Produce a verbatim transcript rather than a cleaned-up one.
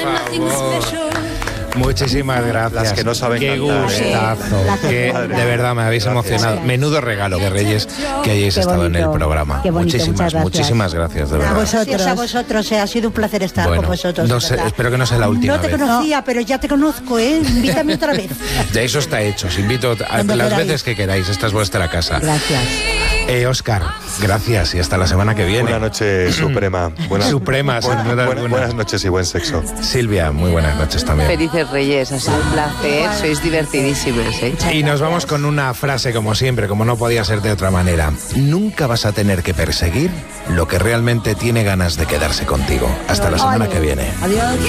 favor. Muchísimas gracias. Las que no saben Qué cantar, gustazo. ¿eh? Que, de verdad me habéis Gracias. emocionado. Menudo regalo de Reyes que hayáis Qué estado bonito, en el programa. qué bonito, muchísimas, muchas gracias. muchísimas gracias, de A verdad. vosotros. Gracias a vosotros, eh, ha sido un placer estar Bueno, con vosotros. no de sé, verdad. espero que no sea la última No te vez. conocía, pero ya te conozco, ¿eh? Invítame otra vez. De eso está hecho. Os invito a Cuando las queráis. veces que queráis. Esta es vuestra casa. Gracias. Eh, Óscar, gracias y hasta la semana que viene. Una noche suprema. Buenas, Suprema, sin buena- duda buena- alguna. buenas noches y buen sexo. Silvia, muy buenas noches también. Felices Reyes, ha sido un placer, sois divertidísimas, ¿eh? Y nos vamos con una frase como siempre, como no podía ser de otra manera. Nunca vas a tener que perseguir lo que realmente tiene ganas de quedarse contigo. Hasta la semana que viene. Adiós.